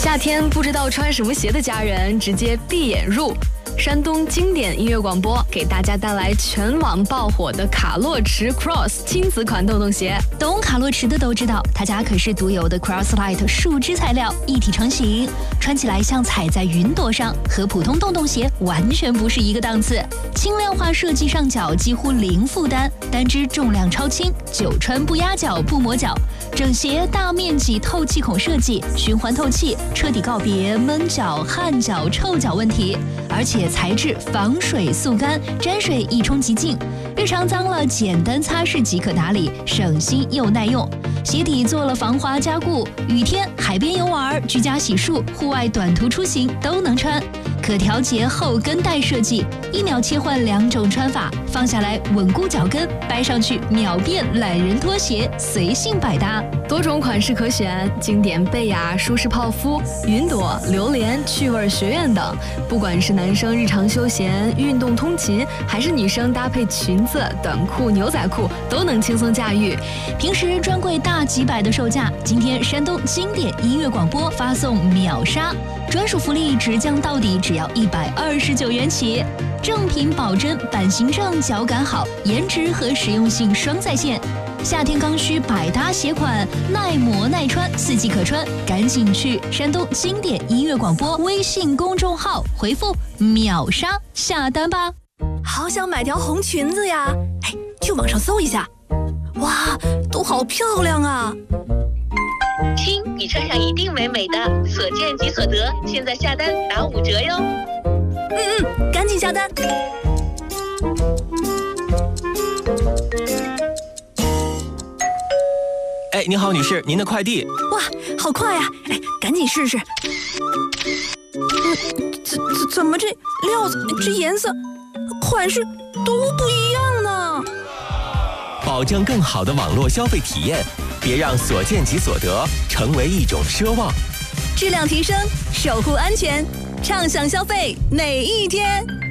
夏天不知道穿什么鞋的家人，直接闭眼入。山东经典音乐广播给大家带来全网爆火的卡洛驰 Cross 亲子款洞洞鞋。 懂卡洛驰的都知道，他家可是独有的 Crosslight 树脂材料，一体成型，穿起来像踩在云朵上，和普通洞洞鞋完全不是一个档次。轻量化设计上脚几乎零负担，单只重量超轻，久穿不压脚不磨脚。整鞋大面积透气孔设计，循环透气，彻底告别闷脚、汗脚、臭脚问题。而且材质防水速干，沾水一冲即净，日常脏了简单擦拭即可打理，省心又耐用。鞋底做了防滑加固，雨天、海边游玩、居家洗漱、户外短途出行都能穿。可调节后跟带设计，1秒切换2种穿法，放下来稳固脚跟，掰上去秒变懒人拖鞋，随性百搭。 多种款式可选，经典贝雅、舒适泡芙、云朵、榴莲、趣味学院等。不管是男生日常休闲、运动通勤，还是女生搭配裙子、短裤、牛仔裤，都能轻松驾驭。 平时专柜大几百的售价，今天山东经典音乐广播发送秒杀，专属福利直降到底，只要129元起。正品保真，版型正，脚感好，颜值和实用性双在线。夏天刚需百搭鞋款，耐磨耐穿，四季可穿，赶紧去山东经典音乐广播微信公众号回复秒杀下单吧。 好想买条红裙子呀！哎，去网上搜一下，哇，都好漂亮啊！ 亲，你穿上一定美美的，所见即所得，现在下单打5折哟！ 赶紧下单。 哎，你好，女士，您的快递。 哇，好快呀！哎，赶紧试试。怎么这料子、这颜色、款式都不一样呢？ 保证更好的网络消费体验，别让所见即所得成为一种奢望。 质量提升，守护安全，畅享消费每一天。